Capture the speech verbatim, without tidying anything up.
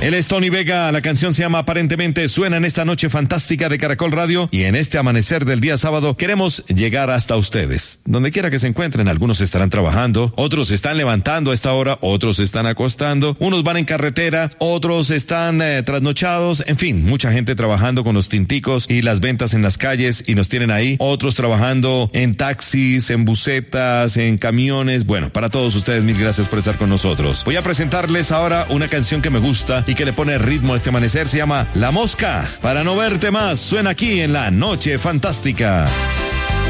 Él es Tony Vega, la canción se llama Aparentemente, suena en esta noche fantástica de Caracol Radio y en este amanecer del día sábado queremos llegar hasta ustedes. Donde quiera que se encuentren, algunos estarán trabajando, otros se están levantando a esta hora, otros se están acostando, unos van en carretera, otros están eh, trasnochados, en fin, mucha gente trabajando con los tinticos y las ventas en las calles y nos tienen ahí, otros trabajando en taxis, en busetas, en camiones. Bueno, para todos ustedes, mil gracias por estar con nosotros. Voy a presentarles ahora una canción que me gusta y que le pone ritmo a este amanecer, se llama La Mosca. Para no verte más, suena aquí en La Noche Fantástica.